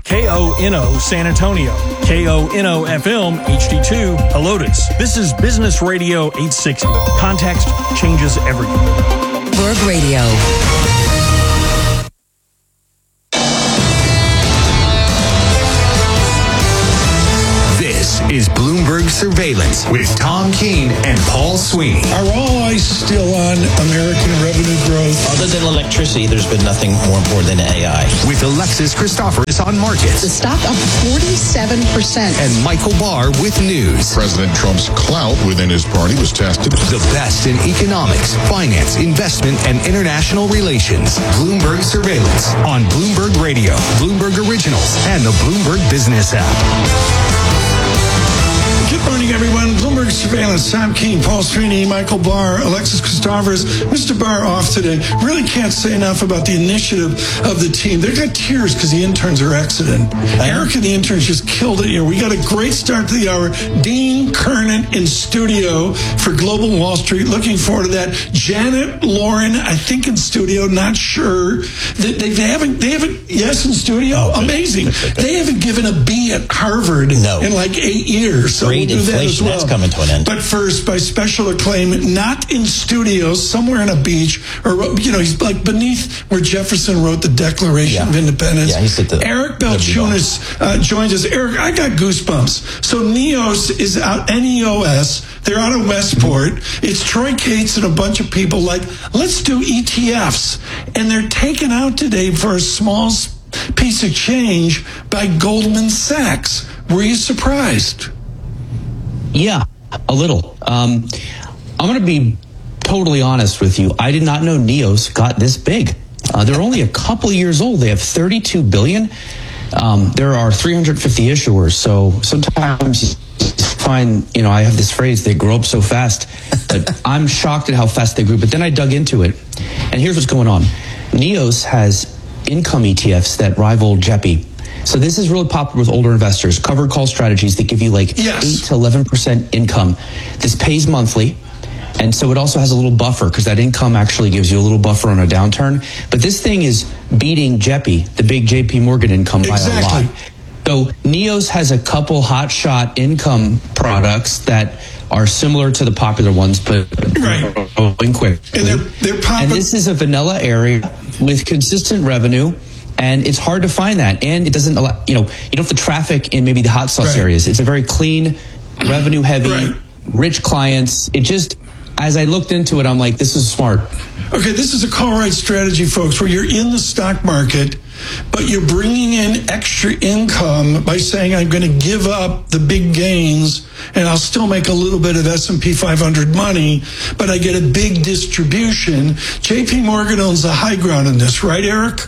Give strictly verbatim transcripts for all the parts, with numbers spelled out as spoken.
K O N O San Antonio, K O N O F M H D two Helotes. This is Business Radio eight sixty. Context changes everything. Bloomberg Radio. This is Bloomberg Surveillance with Tom Keene and Paul Sweeney. Are all eyes still on American revenue growth? Other than electricity, there's been nothing more important than A I. With Alexis Christoforous on markets. The stock up forty-seven percent. And Michael Barr with news. President Trump's clout within his party was tested. The best in economics, finance, investment, and international relations. Bloomberg Surveillance on Bloomberg Radio, Bloomberg Originals, and the Bloomberg Business app. Good morning, everyone. Bloomberg Surveillance. Tom Keene, Paul Sweeney, Michael Barr, Alexis Christoforous. Mister Barr off today. Really can't say enough about the initiative of the team. They got tears because the interns are exiting. Eric and the interns just killed it here. We got a great start to the hour. Dean Kernan in studio for Global Wall Street. Looking forward to that. Janet Lauren, I think in studio. Not sure. They, they haven't. They haven't. Yes, in studio. Oh, amazing. They haven't given a B at Harvard no. in like eight years. So Great we'll do inflation that as well. That's coming to an end. But first, by special acclaim, not in studios, somewhere on a beach, or, you know, he's like beneath where Jefferson wrote the Declaration yeah. of Independence. Yeah, he's at the Eric Balchunas uh, joins us. Eric, I got goosebumps. So Neos is out, N E O S. They're out of Westport. It's Troy Cates and a bunch of people like, let's do E T Fs. And they're taken out today for a small piece of change by Goldman Sachs. Were you surprised? Yeah, a little. Um, I'm going to be totally honest with you. I did not know Neos got this big. Uh, they're only a couple years old. They have thirty-two billion. Um, there are three hundred fifty issuers. So sometimes you find, you know, I have this phrase, they grow up so fast. But I'm shocked at how fast they grew. But then I dug into it. And here's what's going on. Neos has income E T Fs that rival J E P I. So this is really popular with older investors. Covered call strategies that give you like yes. eight to eleven percent income. This pays monthly. And so it also has a little buffer because that income actually gives you a little buffer on a downturn. But this thing is beating J E P I, the big J P Morgan income, exactly. by a lot. So Neos has a couple hot shot income products that are similar to the popular ones, but right. going quick. And they're, they're popping. And this is a vanilla area with consistent revenue. And it's hard to find that. And it doesn't allow, you know, you don't have the traffic in maybe the hot sauce right. areas. It's a very clean, revenue heavy, right. rich clients. It just, as I looked into it, I'm like, this is smart. Okay, this is a call right strategy, folks, where you're in the stock market, but you're bringing in extra income by saying, I'm going to give up the big gains and I'll still make a little bit of S and P five hundred money, but I get a big distribution. J P Morgan owns the high ground in this, right, Eric?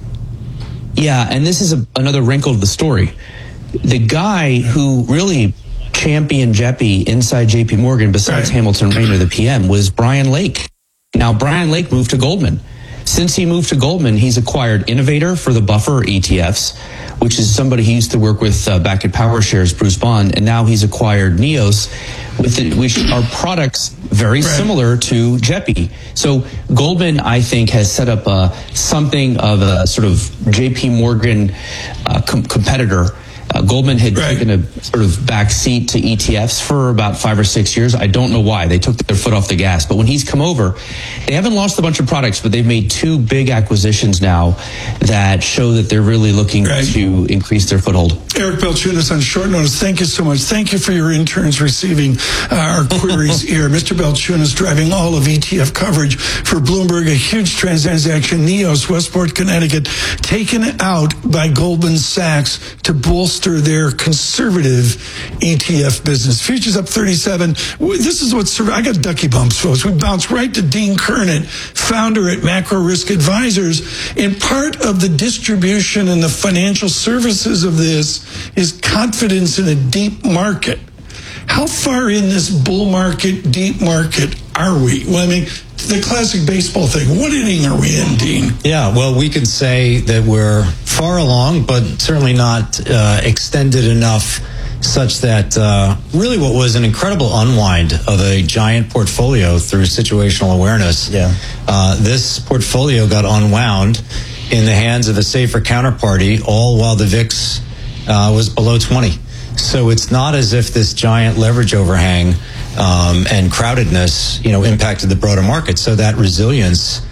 Yeah, and this is a, another wrinkle to the story. The guy who really championed J E P I inside J P Morgan, besides right. Hamilton Raynor, the P M, was Brian Lake. Now, Brian Lake moved to Goldman. Since he moved to Goldman, he's acquired Innovator for the buffer E T Fs, which is somebody he used to work with uh, back at PowerShares, Bruce Bond, and now he's acquired Neos, with the, which are products very right. similar to J E P I. So Goldman, I think, has set up uh, something of a sort of J P Morgan uh, com- competitor. Uh, Goldman had right. taken a sort of back seat to E T Fs for about five or six years. I don't know why. They took their foot off the gas. But when he's come over, they haven't lost a bunch of products, but they've made two big acquisitions now that show that they're really looking right. to increase their foothold. Eric Balchunas on short notice. Thank you so much. Thank you for your interns receiving uh, our queries here. Mister Balchunas driving all of E T F coverage for Bloomberg. A huge transaction. Neos, Westport, Connecticut, taken out by Goldman Sachs to bolster their conservative E T F business. Futures up thirty-seven. This is what's, I got ducky bumps, folks. We bounce right to Dean Kernan, founder at Macro Risk Advisors. And part of the distribution and the financial services of this is confidence in a deep market. How far in this bull market, deep market are we? Well, I mean, the classic baseball thing. What inning are we in, Dean? Yeah, well, we could say that we're far along, but certainly not uh, extended enough such that uh, really what was an incredible unwind of a giant portfolio through situational awareness. Yeah. Uh, this portfolio got unwound. in the hands of a safer counterparty, all while the V I X uh, was below twenty. So it's not as if this giant leverage overhang um, and crowdedness, you know, impacted the broader market. So that resilience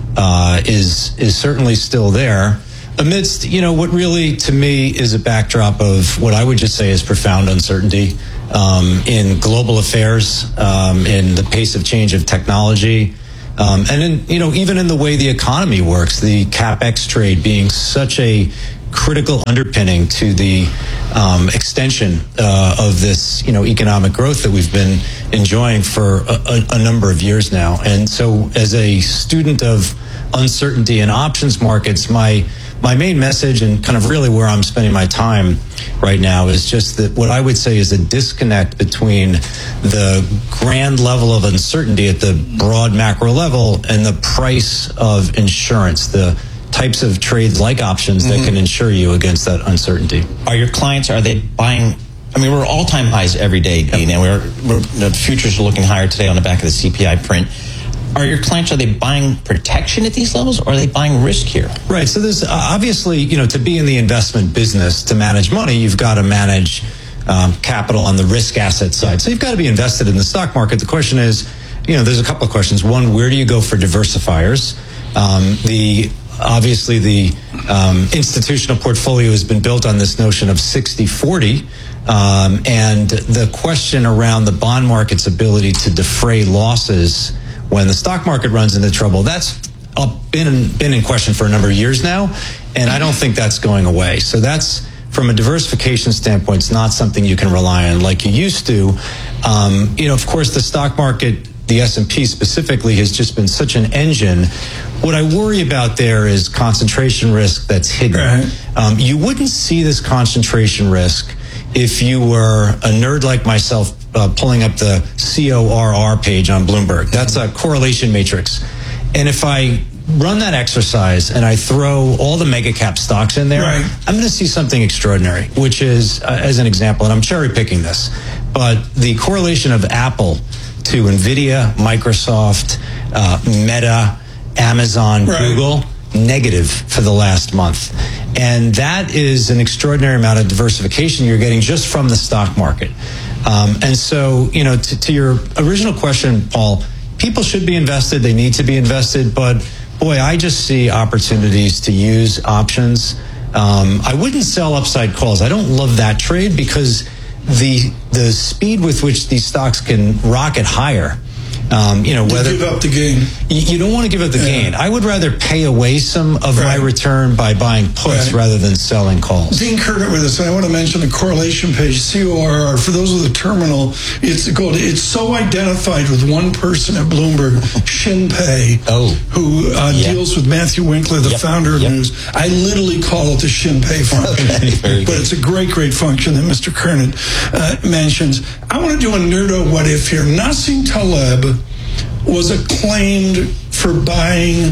uh, is is certainly still there, amidst, you know, what really, to me, is a backdrop of what I would just say is profound uncertainty um, in global affairs, um, in the pace of change of technology, um, and in, you know, even in the way the economy works, the CapEx trade being such a critical underpinning to the um, extension uh, of this, you know, economic growth that we've been enjoying for a, a, a number of years now. And so, as a student of uncertainty in options markets, my my main message, and kind of really where I'm spending my time right now, is just that what I would say is a disconnect between the grand level of uncertainty at the broad macro level and the price of insurance, the types of trades like options that mm-hmm. can insure you against that uncertainty. Are your clients, are they buying, I mean, we're all-time highs every day, Dean, yep. and we're, we're, the futures are looking higher today on the back of the C P I print. Are your clients, are they buying protection at these levels, or are they buying risk here? Right, so there's uh, obviously, you know, to be in the investment business, to manage money, you've got to manage um, capital on the risk asset side. So you've got to be invested in the stock market. The question is, you know, there's a couple of questions. One, where do you go for diversifiers? Um, the Obviously, the um, institutional portfolio has been built on this notion of sixty forty, um, and the question around the bond market's ability to defray losses when the stock market runs into trouble, that's been in, been in question for a number of years now, and I don't think that's going away. So that's, from a diversification standpoint, it's not something you can rely on like you used to. Um, you know, of course, the stock market, the S and P specifically, has just been such an engine. What I worry about there is concentration risk that's hidden. Right. Um, you wouldn't see this concentration risk if you were a nerd like myself uh, pulling up the C O R R page on Bloomberg. That's a correlation matrix. And if I run that exercise and I throw all the mega cap stocks in there, right. I'm going to see something extraordinary, which is, uh, as an example, and I'm cherry picking this, but the correlation of Apple to NVIDIA, Microsoft, uh, Meta, Amazon, right. Google, negative for the last month. And that is an extraordinary amount of diversification you're getting just from the stock market. Um, and so, you know, to, to your original question, Paul, people should be invested. They need to be invested. But, boy, I just see opportunities to use options. Um, I wouldn't sell upside calls. I don't love that trade because the the speed with which these stocks can rocket higher, um, you know, whether you give up the gain, you, you don't want to give up the yeah. gain. I would rather pay away some of right. my return by buying puts right. rather than selling calls. Dean Curtin with us, and I want to mention the correlation page, C O R R. For those with the terminal, it's gold. It's so identified with one person at Bloomberg, Shinpei, oh. who uh, yep. deals with Matthew Winkler, the yep. founder of yep. News. I literally call it the Shinpei function, okay. but it's a great, great function that Mister Kernan uh, mentions. I want to do a nerdo what if here. Nassim Taleb was acclaimed for buying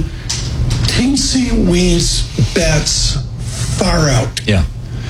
teensy weens bets far out. Yeah.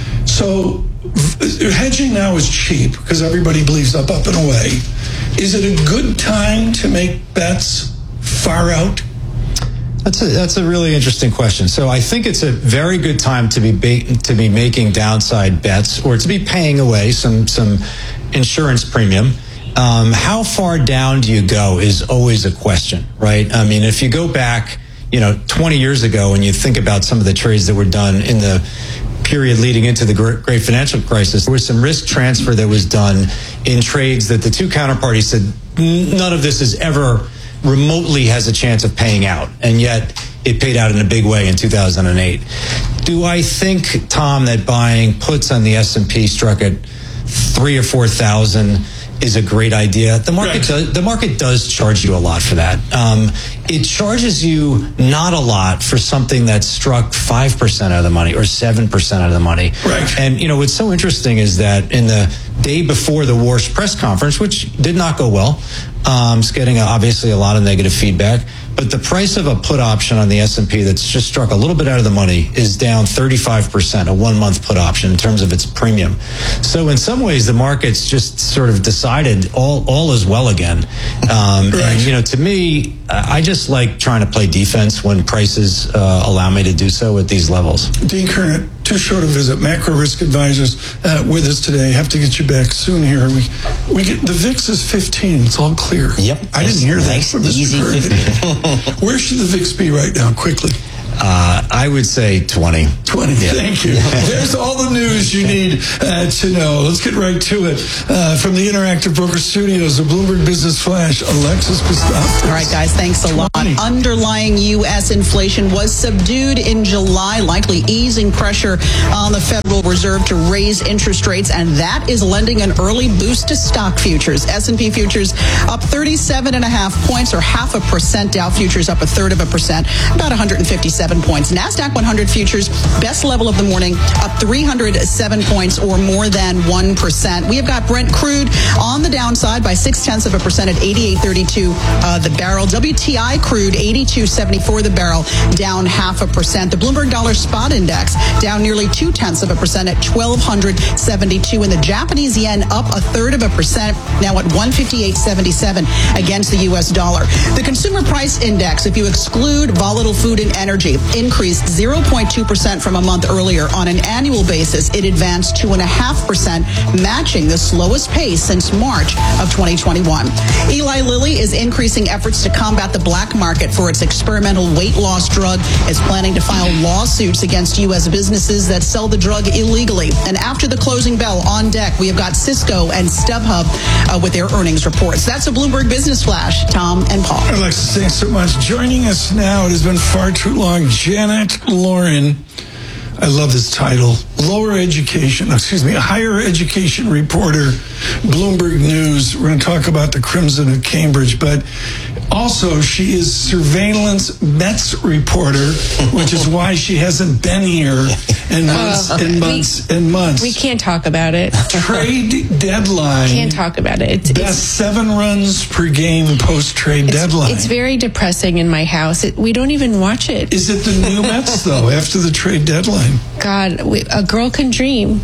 So hedging now is cheap because everybody believes up, up and away. Is it a good time to make bets far out? That's a, that's a really interesting question. So I think it's a very good time to be ba- to be making downside bets or to be paying away some some insurance premium. Um, how far down do you go is always a question, right? I mean, if you go back, you know, twenty years ago and you think about some of the trades that were done in the period leading into the great financial crisis, there was some risk transfer that was done in trades that the two counterparties said, none of this is ever remotely has a chance of paying out. And yet it paid out in a big way in two thousand eight. Do I think, Tom, that buying puts on the S and P struck at three or four thousand is a great idea? The market right. does, the market does charge you a lot for that. Um, it charges you not a lot for something that struck five percent of the money or seven percent of the money. Right. And, you know, what's so interesting is that in the day before the Warsh press conference, which did not go well, um, it's getting obviously a lot of negative feedback, but the price of a put option on the S and P that's just struck a little bit out of the money is down thirty-five percent, a one-month put option in terms of its premium. So in some ways, the market's just sort of decided all all is well again. Um, right. And, you know, to me, I just just like trying to play defense when prices uh, allow me to do so at these levels. Dean Kernet, too short a visit. Macro Risk Advisors uh, with us today. Have to get you back soon here. We we get the V I X is fifteen. It's all clear. Yep. I didn't hear that Nice, from Mister easy Kernet. Where should the V I X be right now? Quickly. Uh, I would say twenty. twenty. Yeah. Thank you. There's all the news you need uh, to know. Let's get right to it. Uh, from the Interactive Broker Studios, the Bloomberg Business Flash, Alexis Christopoulos. All right, guys, thanks a lot. Underlying U S inflation was subdued in July, likely easing pressure on the Federal Reserve to raise interest rates, and that is lending an early boost to stock futures. S and P futures up thirty-seven and a half points, or half a percent. Dow futures up a third of a percent, about one hundred fifty-seven points. NASDAQ one hundred futures, best level of the morning, up three hundred seven points, or more than one percent. We have got Brent crude on the downside by six tenths of a percent at eighty-eight thirty-two uh, the barrel. W T I crude eighty-two seventy-four the barrel, down half a percent. The Bloomberg Dollar Spot Index down nearly two tenths of a percent at twelve seventy-two, and the Japanese yen up a third of a percent, now at one fifty-eight seventy-seven against the U S dollar. The Consumer Price Index, if you exclude volatile food and energy, increased zero point two percent from a month earlier. On an annual basis, it advanced two point five percent, matching the slowest pace since March of twenty twenty-one. Eli Lilly is increasing efforts to combat the black market for its experimental weight loss drug. It's planning to file lawsuits against U S businesses that sell the drug illegally. And after the closing bell on deck, we have got Cisco and StubHub uh, with their earnings reports. That's a Bloomberg Business Flash. Tom and Paul. Alexis, thanks so much. Joining us now, it has been far too long, Janet Lauren. I love this title. Lower education, excuse me, higher education reporter, Bloomberg News. We're going to talk about the Crimson at Cambridge, but also she is surveillance Mets reporter, which is why she hasn't been here in months uh, and months we, and months. We can't talk about it. Trade deadline. Can't talk about it. It's, best it's, seven runs per game post-trade it's, deadline. It's very depressing in my house. It, we don't even watch it. Is it the new Mets, though, after the trade deadline? God, we, a girl can dream.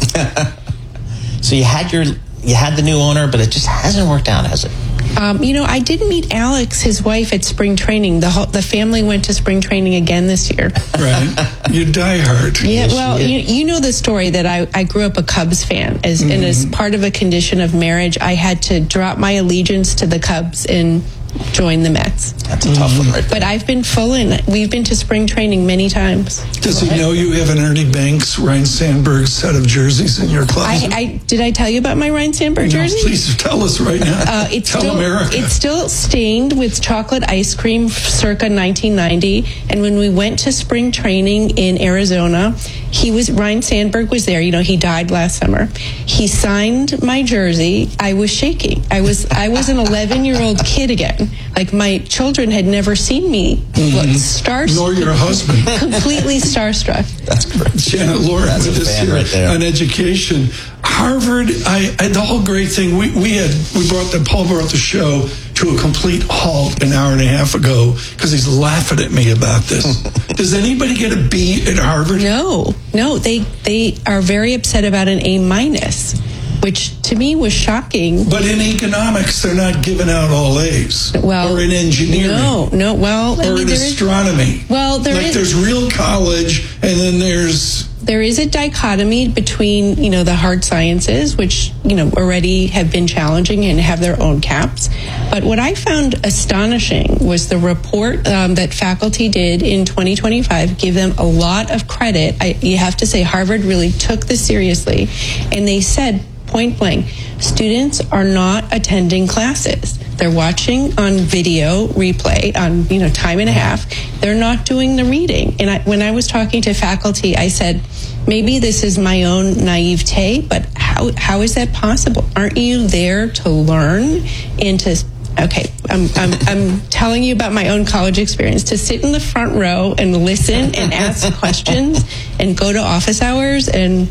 So you had your you had the new owner, but it just hasn't worked out, has it? Um, you know, I did meet Alex, his wife, at spring training. The whole, the family went to spring training again this year. Right. You die hard. Yeah, well, you, you know the story that I, I grew up a Cubs fan. As, mm-hmm. And as part of a condition of marriage, I had to drop my allegiance to the Cubs and join the Mets. That's a tough one right there. But I've been full in. We've been to spring training many times. Does he know you have an Ernie Banks, Ryan Sandberg set of jerseys in your closet? I, I did I tell you about my Ryan Sandberg no, jersey? Please tell us right now. Uh, it's tell still, America. It's still stained with chocolate ice cream circa nineteen ninety. And when we went to spring training in Arizona, he was Ryan Sandberg was there. You know, he died last summer. He signed my jersey. I was shaking. I was I was an eleven-year-old kid again. Like, my children had never seen me mm-hmm. starstruck. Nor your husband. Completely starstruck. That's great. Janet Lauren That's with a us fan here right there. on education. Harvard, I, I the whole great thing, we, we had, we brought the, Paul brought the show to a complete halt an hour and a half ago because he's laughing at me about this. Does anybody get a B at Harvard? No, no, they, they are very upset about an A minus, which to me was shocking. But in economics, they're not giving out all A's. Well, or in engineering. No, no. Well, or I mean, in there astronomy. Is, well, there like is, there's real college, and then there's. There is a dichotomy between, you know, the hard sciences, which, you know, already have been challenging and have their own caps. But what I found astonishing was the report um, that faculty did in twenty twenty-five. Give them a lot of credit. I, you have to say Harvard really took this seriously. And they said, point blank, students are not attending classes. They're watching on video replay on, you know, time and a half. They're not doing the reading. And I, when I was talking to faculty, I said, maybe this is my own naivete, but how how is that possible? Aren't you there to learn and to, okay, I'm, I'm, I'm telling you about my own college experience, to sit in the front row and listen and ask questions and go to office hours and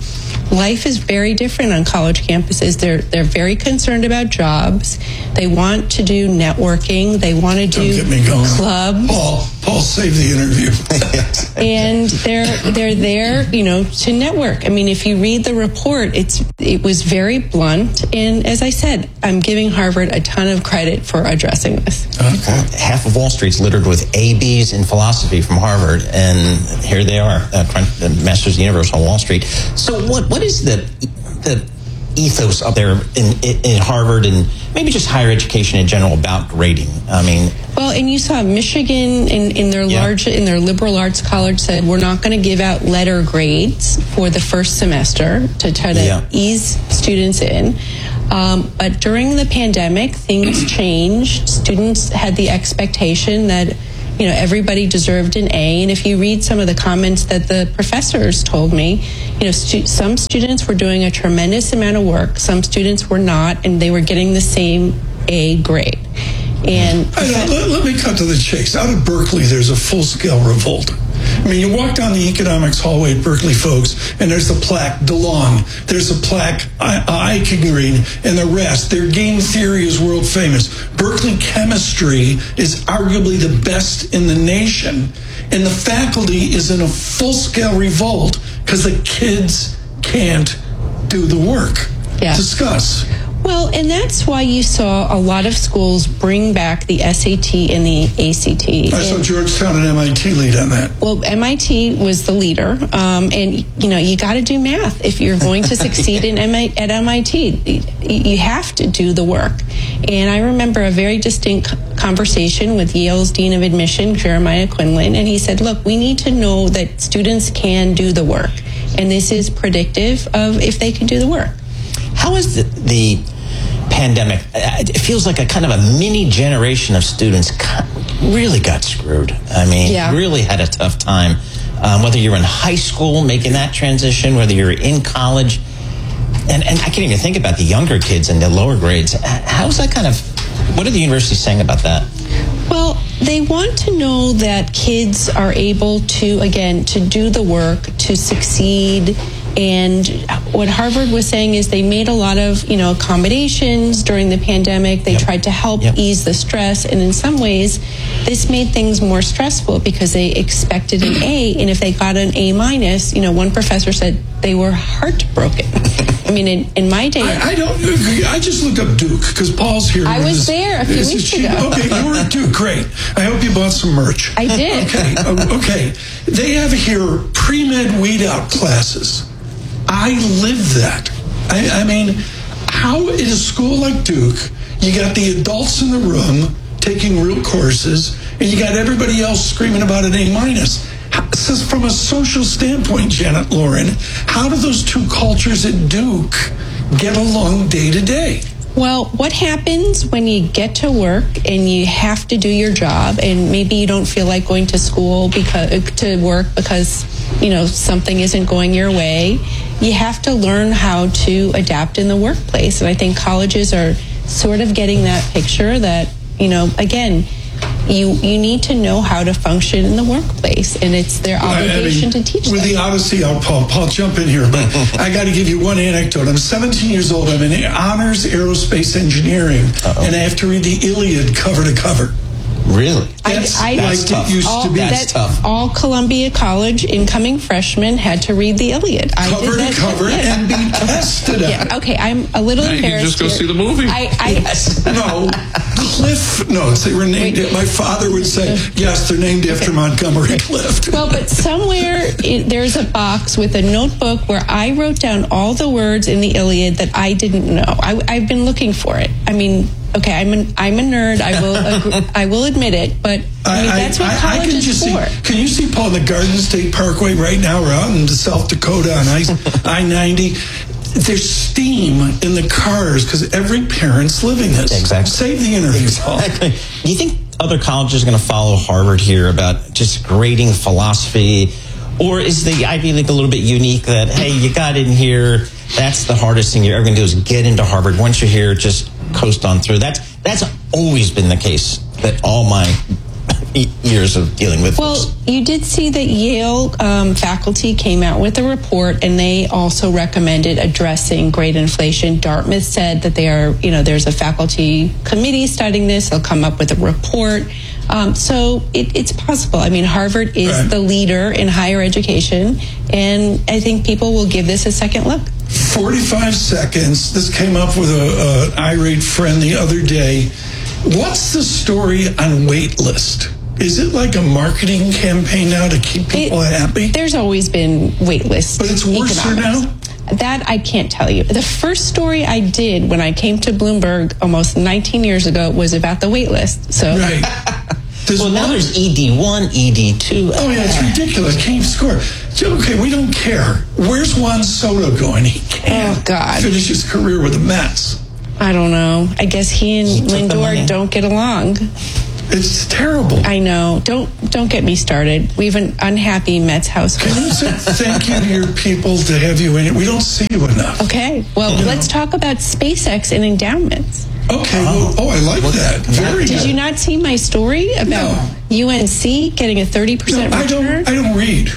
life is very different on college campuses. They're they're very concerned about jobs. They want to do networking. They want to do Don't get me going. clubs. Paul, Paul, save the interview. And they're they're there, you know, to network. I mean, if you read the report, it's it was very blunt. And as I said, I'm giving Harvard a ton of credit for addressing this. Okay. Half of Wall Street's littered with A Bs in philosophy from Harvard, and here they are, uh, the Masters of the Universe on Wall Street. So what what is the the ethos up there in, in Harvard and maybe just higher education in general about grading? I mean, well, and you saw Michigan in, in their Yeah. large in their liberal arts college said we're not going to give out letter grades for the first semester to try to Yeah. ease students in. Um, but during the pandemic, things changed. Students had the expectation that, you know, everybody deserved an A. And if you read some of the comments that the professors told me, you know, stu- some students were doing a tremendous amount of work. Some students were not, and they were getting the same A grade. And I know, let, let me cut to the chase. Out of Berkeley, there's a full-scale revolt. I mean, you walk down the economics hallway at Berkeley, folks, and there's the plaque, DeLong. There's a plaque, Eichengreen, and the rest. Their game theory is world famous. Berkeley chemistry is arguably the best in the nation. And the faculty is in a full-scale revolt because the kids can't do the work. Yeah. Discuss. Well, and that's why you saw a lot of schools bring back the S A T and the A C T. I saw And- Georgetown and M I T lead on that. Well, M I T was the leader, um, and you know you got to do math if you're going to succeed in M I, at M I T. You have to do the work. And I remember a very distinct conversation with Yale's Dean of Admission, Jeremiah Quinlan, and he said, "Look, we need to know that students can do the work, and this is predictive of if they can do the work." how is the, the pandemic? It feels like a kind of a mini generation of students really got screwed. I mean, Yeah. really had a tough time. Um, whether you're in high school making that transition, whether you're in college, and, and I can't even think about the younger kids in the lower grades. How's that kind of, what are the universities saying about that? Well, they want to know that kids are able to, again, to do the work, to succeed. And what Harvard was saying is they made a lot of, you know, accommodations during the pandemic. They Yep. tried to help Yep. ease the stress. And in some ways, this made things more stressful because they expected an A. And if they got an A minus, you know, one professor said they were heartbroken. I mean, in, in my day... I, I don't agree. I just looked up Duke because Paul's here. I with was his- there a few his weeks achievement. ago. Okay, you were at Duke. Great. I hope you bought some merch. I did. Okay, uh, okay. They have here pre-med weed out classes. I live that. I, I mean, how at a school like Duke, you got the adults in the room taking real courses, and you got everybody else screaming about an A minus. How- So from a social standpoint, Janet Lauren, how do those two cultures at Duke get along day to day? Well, what happens when you get to work and you have to do your job, and maybe you don't feel like going to school because to work because you know something isn't going your way? You have to learn how to adapt in the workplace, and I think colleges are sort of getting that picture that you know again. You you need to know how to function in the workplace, and it's their obligation I mean, to teach with them. the Odyssey, I'll Paul, Paul jump in here, but I got to give you one anecdote. I'm seventeen years old. I'm in honors aerospace engineering, Uh-oh. and I have to read the Iliad cover to cover. Really? That's I, I, That's like tough. it used all, to be. That's that- tough. all Columbia College incoming freshmen had to read the Iliad. I Cover did to that. cover Yeah. and be tested Yeah, on. okay, I'm a little Now you can embarrassed. just go here. see the movie. I, I, Yes. No, Cliff Notes. They were named. Wait. My father would say, "Yes, they're named after Montgomery Clift." Well, but somewhere it, there's a box with a notebook where I wrote down all the words in the Iliad that I didn't know. I, I've been looking for it. I mean, okay, I'm an, I'm a nerd. I will agree, I will admit it, but I mean that's what college can is just for. see. Can you see Paul in the Garden State Parkway right now? We're out in South Dakota on I ninety. There's steam in the cars because every parent's living this. Exactly. Save the interview, Paul. Exactly. Do you think other colleges are going to follow Harvard here about just grading philosophy? Or is the Ivy League a little bit unique that, hey, you got in here, that's the hardest thing you're ever going to do is get into Harvard. Once you're here, just coast on through. That's, that's always been the case, that all my years of dealing with Well, this. you did see that Yale um, faculty came out with a report, and they also recommended addressing grade inflation. Dartmouth said that they are, you know, there's a faculty committee studying this. They'll come up with a report. Um, so it, it's possible. I mean, Harvard is Right. the leader in higher education, and I think people will give this a second look. forty-five seconds. This came up with a, a irate friend the other day. What's the story on Waitlist? Is it like a marketing campaign now to keep people It- happy? There's always been wait lists. But it's worse economics. now? That I can't tell you. The first story I did when I came to Bloomberg almost nineteen years ago was about the wait list. So Right. Does Well, now one- there's E D one, E D two. Oh, yeah, it's ridiculous. Can't even score. So, okay, we don't care. Where's Juan Soto going? He can't Oh, God. finish his career with the Mets. I don't know. I guess he and He took the money. Lindor don't get along. It's terrible. I know. Don't don't get me started. We have an unhappy Mets household. Can you say thank you to your people to have you in it? We don't see you enough. Okay. Well, You let's know. talk about SpaceX and endowments. Okay. Well, oh, I like that. Very Did good. you not see my story about No. U N C getting a thirty No, percent I don't. return? I don't read.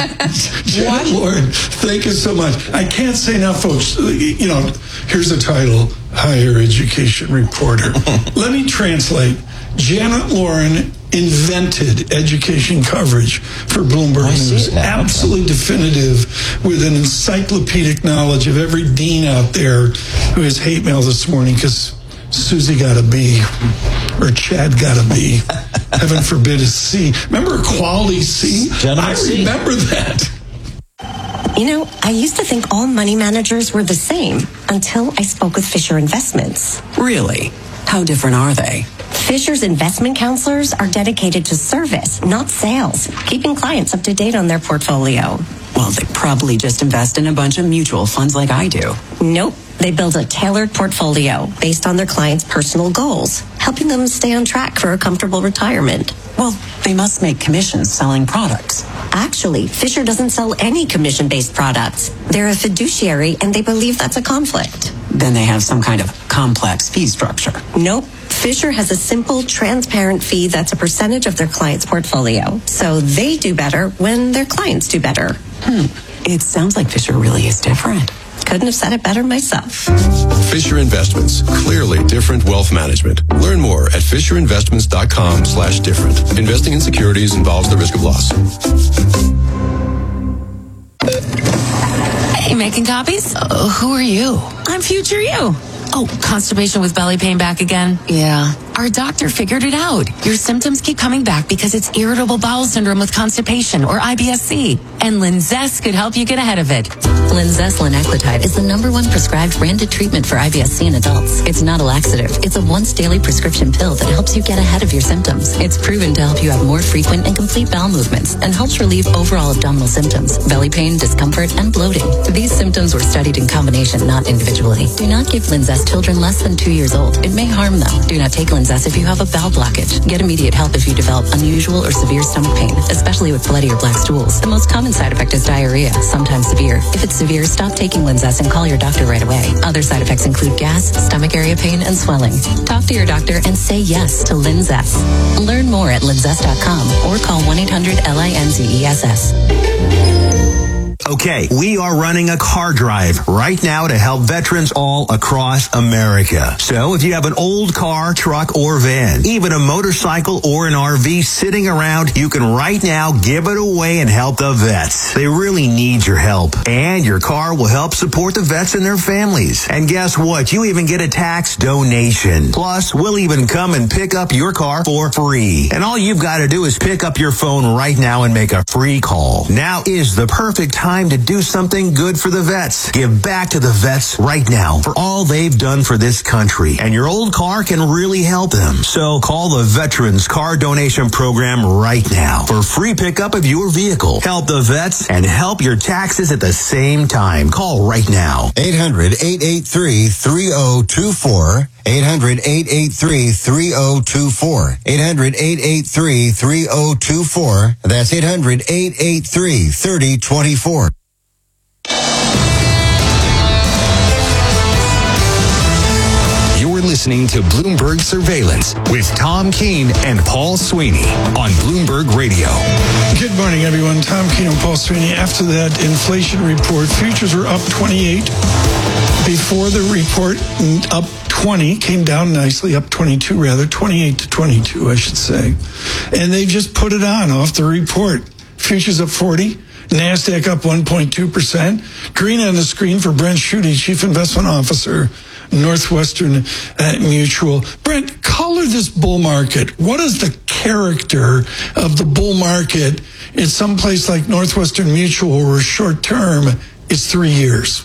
Janet Lord, thank you so much. I can't say now, folks. You know, here's the title: Higher Education Reporter. Let me translate. Janet Lauren invented education coverage for Bloomberg I see News. it now. Absolutely definitive, with an encyclopedic knowledge of every dean out there who has hate mail this morning because Susie got a B or Chad got a B. Heaven forbid a C. Remember a quality C? Gentleman I C. remember that. You know, I used to think all money managers were the same until I spoke with Fisher Investments. Really? How different are they? Fisher's investment counselors are dedicated to service, not sales, keeping clients up to date on their portfolio. Well, they probably just invest in a bunch of mutual funds like I do. Nope. They build a tailored portfolio based on their clients' personal goals, helping them stay on track for a comfortable retirement. Well, they must make commissions selling products. Actually, Fisher doesn't sell any commission-based products. They're a fiduciary, and they believe that's a conflict. Then they have some kind of complex fee structure. Nope. Fisher has a simple, transparent fee that's a percentage of their client's portfolio. So they do better when their clients do better. Hmm. It sounds like Fisher really is different. Couldn't have said it better myself. Fisher Investments. Clearly different wealth management. Learn more at fisherinvestments.com slash different. Investing in securities involves the risk of loss. Hey, making copies? Uh, who are you? I'm future you. Oh, constipation with belly pain back again? Yeah. Our doctor figured it out. Your symptoms keep coming back because it's irritable bowel syndrome with constipation, or I B S C. And Linzess could help you get ahead of it. Linzess linaclotide is the number one prescribed branded treatment for I B S C in adults. It's not a laxative. It's a once daily prescription pill that helps you get ahead of your symptoms. It's proven to help you have more frequent and complete bowel movements and helps relieve overall abdominal symptoms, belly pain, discomfort, and bloating. These symptoms were studied in combination, not individually. Do not give Linzess to children less than two years old. It may harm them. Do not take Linzess if you have a bowel blockage. Get immediate help if you develop unusual or severe stomach pain, especially with bloody or black stools. The most common side effect is diarrhea, sometimes severe. If it's severe, stop taking Linzess and call your doctor right away. Other side effects include gas, stomach area pain, and swelling. Talk to your doctor and say yes to Linzess. Learn more at linzess dot com or call one eight hundred L I N Z E S S. Okay, we are running a car drive right now to help veterans all across America. So if you have an old car, truck, or van, even a motorcycle or an R V sitting around, you can right now give it away and help the vets. They really need your help. And your car will help support the vets and their families. And guess what? You even get a tax donation. Plus, we'll even come and pick up your car for free. And all you've got to do is pick up your phone right now and make a free call. Now is the perfect time to do something good for the vets. Give back to the vets right now for all they've done for this country. And your old car can really help them. So call the Veterans Car Donation Program right now for free pickup of your vehicle. Help the vets and help your taxes at the same time. Call right now. eight hundred, eight eight three, three oh two four. eight hundred, eight eight three, three oh two four. eight hundred, eight eight three, three oh two four. That's eight hundred, eight eight three, three oh two four. You're listening listening to Bloomberg Surveillance with Tom Keene and Paul Sweeney on Bloomberg Radio. Good morning, everyone. Tom Keene and Paul Sweeney. After that inflation report, futures were up twenty-eight. Before the report, up twenty, came down nicely, up twenty-two rather, twenty-eight to twenty-two, I should say. And they just put it on off the report. Futures up forty. NASDAQ up one point two percent. Green on the screen for Brent Schutte, Chief Investment Officer, Northwestern uh, Mutual. Brent, color this bull market. What is the character of the bull market in some place like Northwestern Mutual where short term is three years?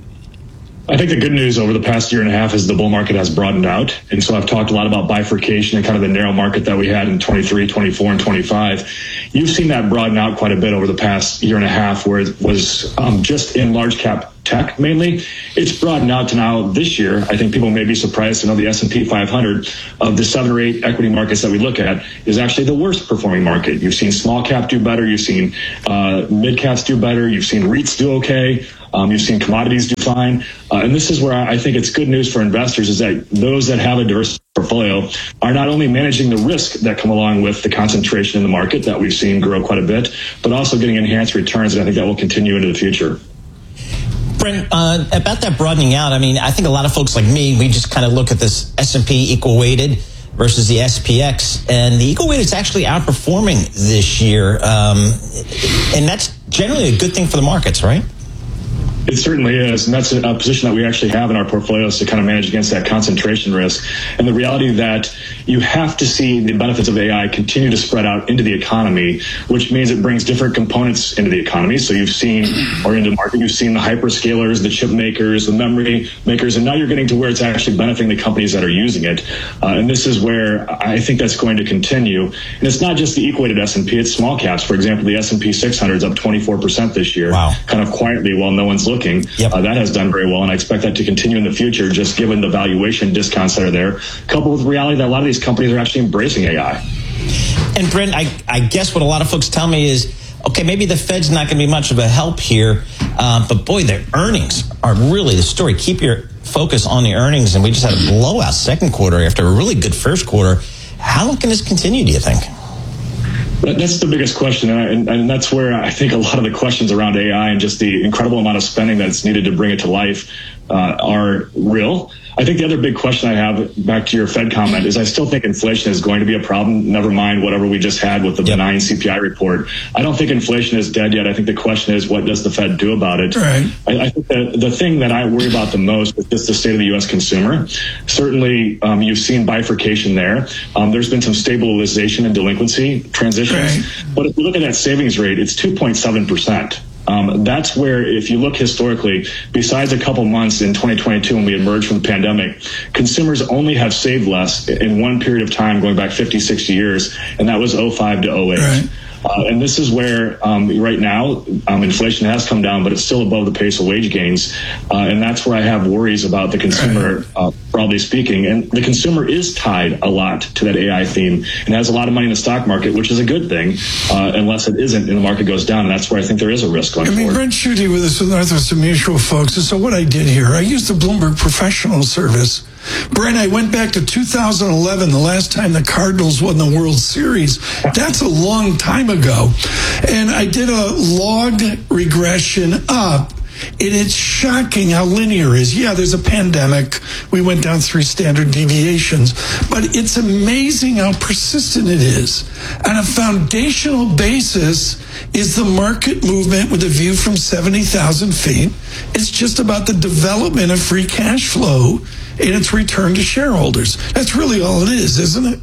I think the good news over the past year and a half is the bull market has broadened out. And so I've talked a lot about bifurcation and kind of the narrow market that we had in twenty-three, twenty-four, and twenty-five. You've seen that broaden out quite a bit over the past year and a half, where it was um, just in large cap tech mainly. It's broadened out to now this year. I think people may be surprised to know the S and P five hundred of the seven or eight equity markets that we look at is actually the worst performing market. You've seen small cap do better. You've seen uh, mid caps do better. You've seen REITs do okay. Um, you've seen commodities do fine. Uh, and this is where I think it's good news for investors is that those that have a diverse portfolio are not only managing the risk that come along with the concentration in the market that we've seen grow quite a bit, but also getting enhanced returns. And I think that will continue into the future. Brent, uh, about that broadening out, I mean, I think a lot of folks like me, we just kind of look at this S and P equal weighted versus the S P X, and the equal weight is actually outperforming this year. Um, and that's generally a good thing for the markets, right? It certainly is, and that's a, a position that we actually have in our portfolios to kind of manage against that concentration risk. And the reality that you have to see the benefits of A I continue to spread out into the economy, which means it brings different components into the economy. So you've seen, or into the market, you've seen the hyperscalers, the chip makers, the memory makers, and now you're getting to where it's actually benefiting the companies that are using it. Uh, and this is where I think that's going to continue. And it's not just the equated S and P, it's small caps. For example, the S and P six hundred is up twenty-four percent this year, wow. kind of quietly while no one's looking. Yep. Uh, that has done very well, and I expect that to continue in the future, just given the valuation discounts that are there, coupled with the reality that a lot of these companies are actually embracing A I. And Brent, I, I guess what a lot of folks tell me is, okay, maybe the Fed's not going to be much of a help here, uh, but boy, their earnings are really the story. Keep your focus on the earnings, and we just had a blowout second quarter after a really good first quarter. How long can this continue, do you think? That's the biggest question, and, I, and, and that's where I think a lot of the questions around A I and just the incredible amount of spending that's needed to bring it to life uh, are real. I think the other big question I have, back to your Fed comment, is I still think inflation is going to be a problem, never mind whatever we just had with the yep. benign C P I report. I don't think inflation is dead yet. I think the question is, what does the Fed do about it? Right. I, I think the, the thing that I worry about the most is just the state of the U S consumer. Certainly, um, you've seen bifurcation there. Um, there's been some stabilization in delinquency transitions. Right. But if you look at that savings rate, it's two point seven percent. Um, that's where, if you look historically, besides a couple months in twenty twenty-two when we emerged from the pandemic, consumers only have saved less in one period of time going back fifty, sixty years, and that was oh five to oh eight. Right. Uh, and this is where um, right now um, inflation has come down, but it's still above the pace of wage gains. Uh, and that's where I have worries about the consumer, uh, broadly speaking. And the consumer is tied a lot to that A I theme and has a lot of money in the stock market, which is a good thing, uh, unless it isn't and the market goes down. And that's where I think there is a risk going I mean, forward. Brent Schutte with us with Northwestern Mutual, folks. And so what I did here, I used the Bloomberg Professional Service. Brent, I went back to two thousand eleven, the last time the Cardinals won the World Series. That's a long time ago. And I did a logged regression up, and it's shocking how linear it is. Yeah, there's a pandemic. We went down three standard deviations. But it's amazing how persistent it is. On a foundational basis is the market movement with a view from seventy thousand feet. It's just about the development of free cash flow and its return to shareholders. That's really all it is, isn't it?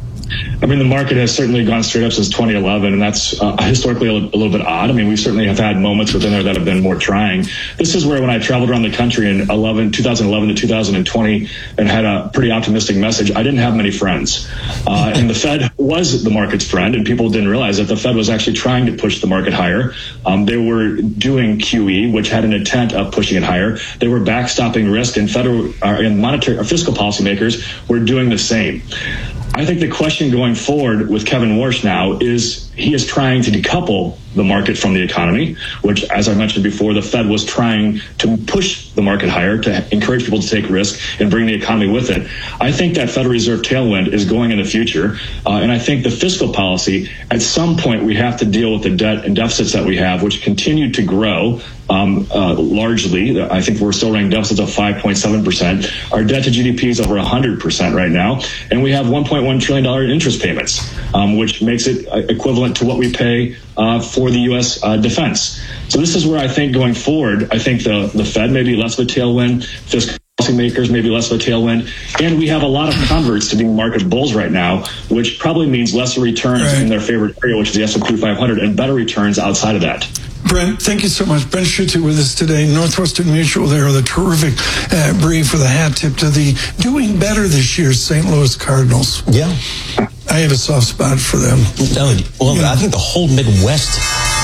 I mean, the market has certainly gone straight up since twenty eleven, and that's uh, historically a, a little bit odd. I mean, we certainly have had moments within there that have been more trying. This is where when I traveled around the country in eleven, twenty eleven to two thousand twenty and had a pretty optimistic message, I didn't have many friends. Uh, and the Fed was the market's friend, and people didn't realize that the Fed was actually trying to push the market higher. Um, they were doing Q E, which had an intent of pushing it higher. They were backstopping risk, and federal uh, and monetary or fiscal policymakers were doing the same. I think the question going forward with Kevin Warsh now is he is trying to decouple the market from the economy, which, as I mentioned before, the Fed was trying to push the market higher to encourage people to take risk and bring the economy with it. I think that Federal Reserve tailwind is going in the future. Uh, and I think the fiscal policy, at some point, we have to deal with the debt and deficits that we have, which continue to grow. Um, uh, largely, I think we're still running deficits of five point seven percent. Our debt to G D P is over one hundred percent right now. And we have one point one trillion dollars in interest payments, um, which makes it equivalent to what we pay uh, for the U S uh, defense. So this is where I think going forward, I think the, the Fed may be less of a tailwind, fiscal policymakers may be less of a tailwind, and we have a lot of converts to being market bulls right now, which probably means lesser returns right. in their favorite area, which is the S and P five hundred, and better returns outside of that. Brent, thank you so much. Brent Schutte with us today. Northwestern Mutual there with a terrific uh, brief with a hat tip to the doing better this year Saint Louis Cardinals. Yeah. I have a soft spot for them. Well, yeah. I think the whole Midwest.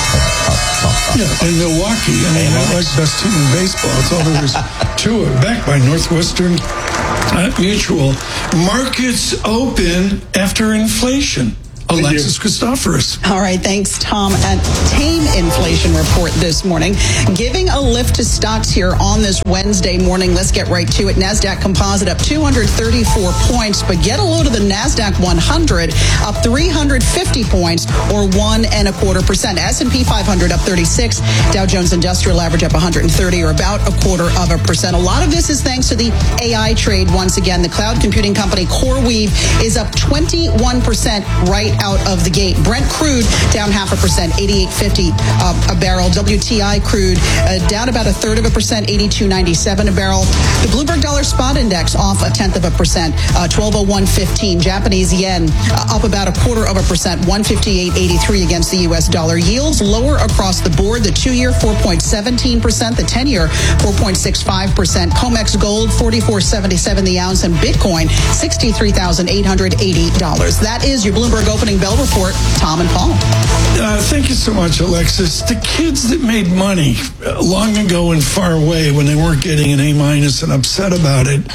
Yeah, and Milwaukee. I mean, they're like best team in baseball. That's all there is to it. Backed by Northwestern uh, Mutual. Markets open after inflation. Alexis Christoforous. All right, thanks, Tom. A tame inflation report this morning, giving a lift to stocks here on this Wednesday morning. Let's get right to it. NASDAQ Composite up two hundred thirty-four points, but get a load of the NASDAQ one hundred up three hundred fifty points, or one and a quarter percent. S and P five hundred up thirty-six. Dow Jones Industrial Average up one hundred thirty, or about a quarter of a percent. A lot of this is thanks to the A I trade. Once again, the cloud computing company CoreWeave is up twenty-one percent right out of the gate. Brent crude down half a percent, eighty-eight fifty uh, a barrel. W T I crude uh, down about a third of a percent, eighty-two ninety-seven a barrel. The Bloomberg Dollar Spot Index off a tenth of a percent, uh, twelve oh one fifteen. Japanese yen uh, up about a quarter of a percent, one fifty-eight eighty-three against the U S dollar. Yields lower across the board. The two-year four point one seven percent, the ten-year four point six five percent. COMEX gold forty-four seventy-seven the ounce, and Bitcoin sixty-three thousand eight hundred eighty dollars. That is your Bloomberg Opening Bell report. Tom and Paul. Uh, thank you so much, Alexis. The kids that made money uh, long ago and far away when they weren't getting an A minus and upset about it,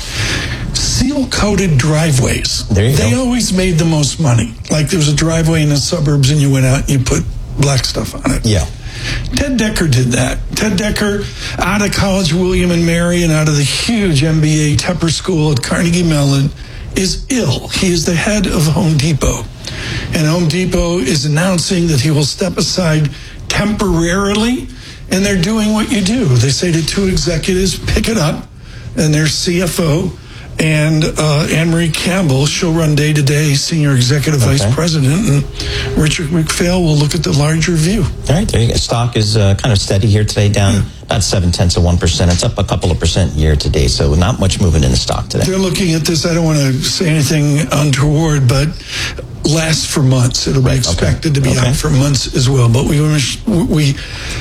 seal-coated driveways. There you they go. always made the most money. Like there was a driveway in the suburbs and you went out and you put black stuff on it. Yeah. Ted Decker did that. Ted Decker, out of College William and Mary and out of the huge M B A Tepper School at Carnegie Mellon, is ill. He is the head of Home Depot. And Home Depot is announcing that he will step aside temporarily, and they're doing what you do. They say to two executives, pick it up, and their C F O and uh, Anne-Marie Campbell, she'll run day-to-day senior executive okay. vice president, and Richard McPhail will look at the larger view. All right, there you go. Stock is uh, kind of steady here today, down yeah. about seven-tenths of one percent. It's up a couple of percent year-to-date, so not much movement in the stock today. They're looking at this, I don't want to say anything untoward, but lasts for months. It'll right. be expected okay. to be okay. out for months as well. But we wish, we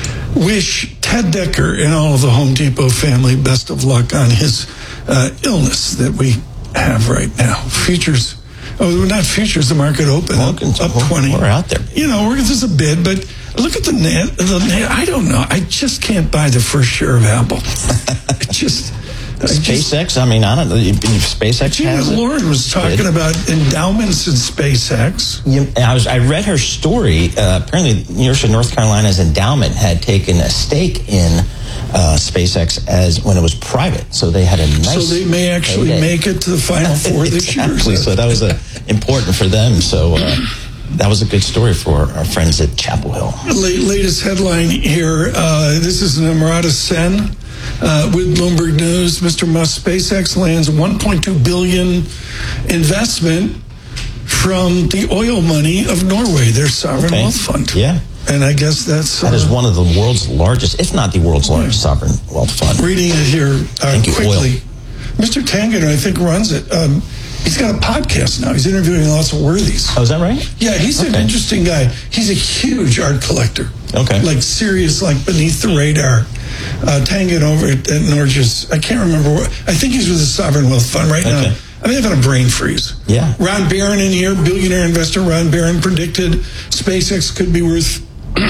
wish Ted Decker and all of the Home Depot family best of luck on his uh, illness that we have right now. Futures, oh, not futures, the market open, up, up twenty. We're out there. You know, we're, this is a bid, but look at the net. The net. I don't know. I just can't buy the first share of Apple. It just... SpaceX, I mean, I don't know. SpaceX Gina has Lauren was talking bid. about endowments in SpaceX. Yeah, I was. I read her story. Uh, apparently, the University of North Carolina's endowment had taken a stake in uh, SpaceX as when it was private, so they had a nice. So they may actually payday. make it to the Final Four this exactly. year. So that was uh, important for them. So. Uh, That was a good story for our friends at Chapel Hill. Latest headline here. Uh, this is Namrata Sen uh, with Bloomberg News. Mister Musk, SpaceX lands one point two billion dollars investment from the oil money of Norway, their sovereign okay. wealth fund. Yeah. And I guess that's... That uh, is one of the world's largest, if not the world's largest sovereign wealth fund. Reading it here uh, quickly. Mister Tangen, I think, runs it. Um, He's got a podcast now. He's interviewing lots of worthies. Oh, is that right? Yeah, he's okay. an interesting guy. He's a huge art collector. Okay. Like serious, like beneath the radar. Uh, Tangen over at, at Norges. I can't remember what. I think he's with the Sovereign Wealth Fund right okay. now. I mean, they've had a brain freeze. Yeah. Ron Barron in here, billionaire investor Ron Barron predicted SpaceX could be worth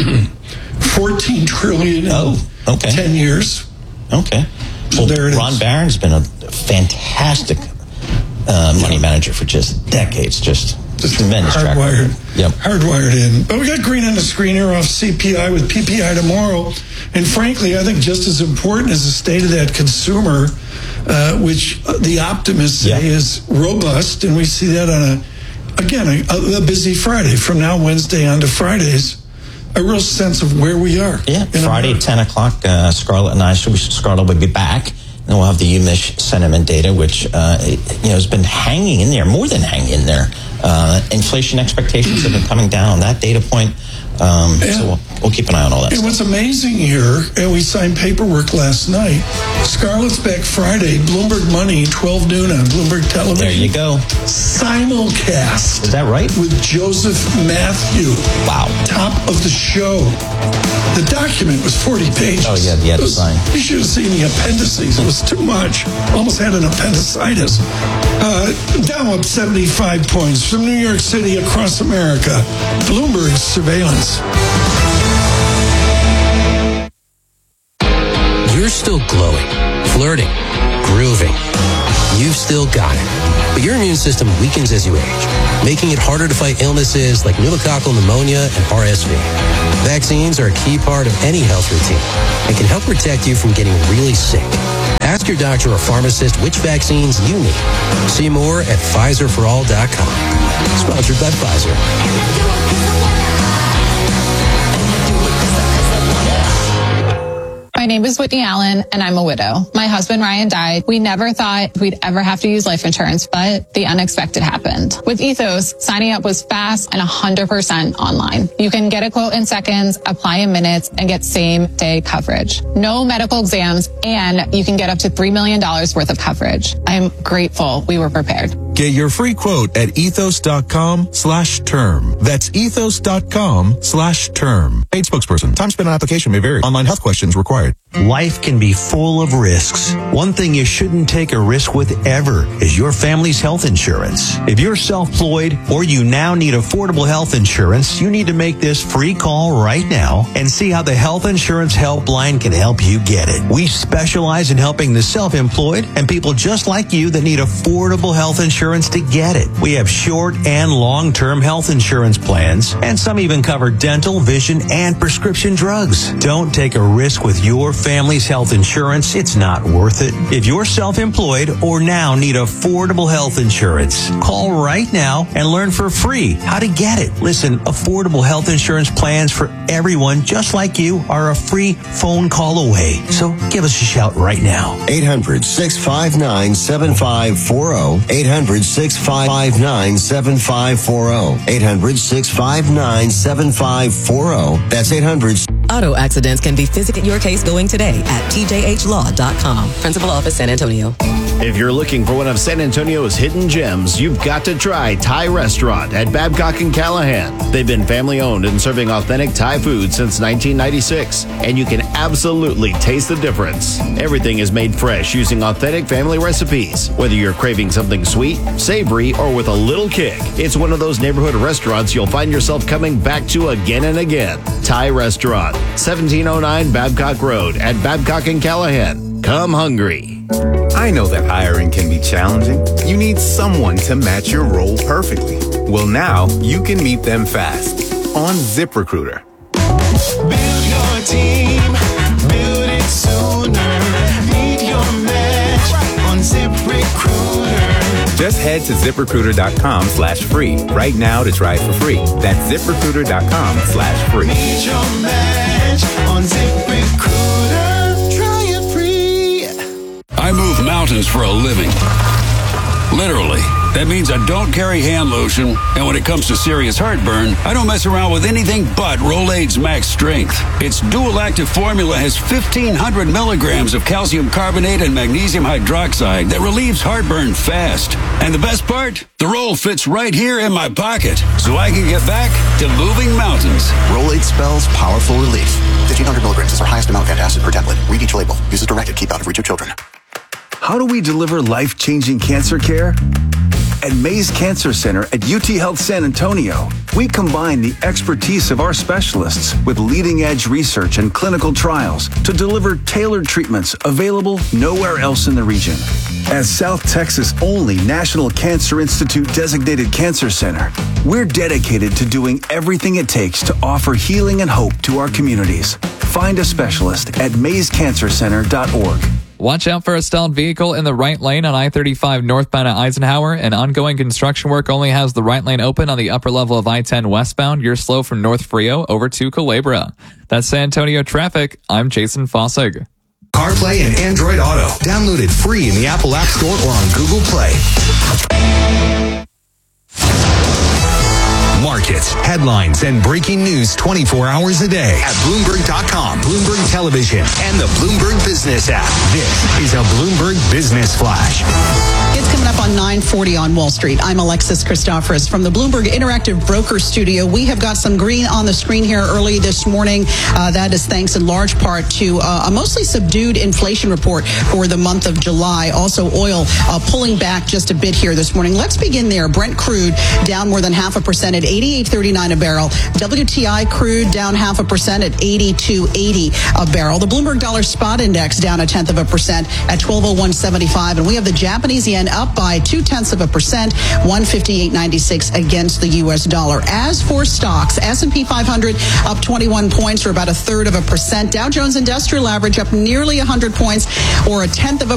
fourteen trillion dollars oh, okay. in ten years. Okay. So well, there it Ron is. Barron's been a fantastic uh, money manager for just decades. Just, just tremendous track record. Hardwired, Yep. hardwired in. But we got green on the screen here off C P I with P P I tomorrow. And frankly, I think just as important as the state of that consumer, uh, which the optimists say Yeah. is robust. And we see that on a, again, a, a busy Friday. From now Wednesday on to Fridays, a real sense of where we are. Yeah, Friday at ten o'clock, uh, Scarlett and I, Scarlett will be back. And we'll have the U M I S H sentiment data, which uh, you know has been hanging in there, more than hanging in there. Uh, inflation expectations have been coming down. That data point, um, Yeah. so we'll, we'll keep an eye on all that And stuff. what's amazing here, and we signed paperwork last night, Scarlett's back Friday, Bloomberg Money, twelve noon on Bloomberg Television. There you go. Simulcast. Is that right? With Joseph Matthew. Wow. Top of the show. The document was forty pages. Oh, yeah, you had to sign. You should have seen the appendices. It was too much. Almost had an appendicitis. Uh, Dow up seventy-five points from New York City across America. Bloomberg surveillance. You're still glowing, flirting, grooving. You've still got it. But your immune system weakens as you age, making it harder to fight illnesses like pneumococcal pneumonia and R S V. Vaccines are a key part of any health routine and can help protect you from getting really sick. Ask your doctor or pharmacist which vaccines you need. See more at Pfizer for all dot com. Sponsored by Pfizer. My name is Whitney Allen, and I'm a widow. My husband, Ryan, died. We never thought we'd ever have to use life insurance, but the unexpected happened. With Ethos, signing up was fast and one hundred percent online. You can get a quote in seconds, apply in minutes, and get same-day coverage. No medical exams, and you can get up to three million dollars worth of coverage. I'm grateful we were prepared. Get your free quote at ethos.com slash term. That's ethos.com slash term. Paid spokesperson. Time spent on application may vary. Online health questions required. Life can be full of risks. One thing you shouldn't take a risk with ever is your family's health insurance. If you're self-employed or you now need affordable health insurance, you need to make this free call right now and see how the Health Insurance Helpline can help you get it. We specialize in helping the self-employed and people just like you that need affordable health insurance to get it. We have short and long-term health insurance plans, and some even cover dental, vision, and prescription drugs. Don't take a risk with your family's health insurance. It's not worth it. If you're self-employed or now need affordable health insurance, call right now and learn for free how to get it. Listen, affordable health insurance plans for everyone just like you are a free phone call away. So give us a shout right now. eight hundred, six five nine, seven five four zero. eight hundred, six five nine, seven five four zero. eight hundred, six five nine, seven five four zero. That's eight hundred. Auto accidents can be physical. Your case going today at T J H law dot com. Principal Office, San Antonio. If you're looking for one of San Antonio's hidden gems, you've got to try Thai Restaurant at Babcock and Callahan. They've been family owned and serving authentic Thai food since nineteen ninety-six, and you can absolutely taste the difference. Everything is made fresh using authentic family recipes. Whether you're craving something sweet, savory, or with a little kick, it's one of those neighborhood restaurants you'll find yourself coming back to again and again. Thai Restaurant, seventeen oh nine Babcock Road at Babcock and Callahan. Come hungry. I know that hiring can be challenging. You need someone to match your role perfectly. Well, now you can meet them fast on ZipRecruiter. Build your team, build it sooner. Meet your match on ZipRecruiter. Just head to ZipRecruiter.com slash free right now to try it for free. That's ZipRecruiter.com slash free. Meet your match on ZipRecruiter. Try it free. I move mountains for a living. Literally. That means I don't carry hand lotion, and when it comes to serious heartburn, I don't mess around with anything but Rolaids Max Strength. Its dual-active formula has fifteen hundred milligrams of calcium carbonate and magnesium hydroxide that relieves heartburn fast. And the best part? The roll fits right here in my pocket, so I can get back to moving mountains. Rolaids spells powerful relief. fifteen hundred milligrams is our highest amount of antacid per tablet. Read each label. Use as directed. Keep out of reach of children. How do we deliver life-changing cancer care? At Mays Cancer Center at U T Health San Antonio, we combine the expertise of our specialists with leading-edge research and clinical trials to deliver tailored treatments available nowhere else in the region. As South Texas' only National Cancer Institute designated cancer center, we're dedicated to doing everything it takes to offer healing and hope to our communities. Find a specialist at mays cancer center dot org. Watch out for a stalled vehicle in the right lane on I thirty-five northbound at Eisenhower, and ongoing construction work only has the right lane open on the upper level of I ten westbound. You're slow from North Frio over to Culebra. That's San Antonio traffic. I'm Jason Fossig. CarPlay and Android Auto. Download it free in the Apple App Store or on Google Play. Markets, headlines, and breaking news twenty-four hours a day at Bloomberg dot com, Bloomberg Television, and the Bloomberg Business app. This is a Bloomberg Business Flash. It's coming up on nine forty on Wall Street. I'm Alexis Christoforous from the Bloomberg Interactive Broker Studio. We have got some green on the screen here early this morning. Uh, that is thanks in large part to uh, a mostly subdued inflation report for the month of July. Also, oil uh, pulling back just a bit here this morning. Let's begin there. Brent crude down more than half a percent at eighty-eight thirty-nine a barrel. W T I crude down half a percent at eighty-two eighty a barrel. The Bloomberg Dollar Spot Index down a tenth of a percent at twelve oh one seventy-five. And we have the Japanese yen up by two tenths of a percent, one fifty-eight ninety-six against the U S dollar. As for stocks, S and P five hundred up twenty-one points or about a third of a percent. Dow Jones Industrial Average up nearly one hundred points or a tenth of a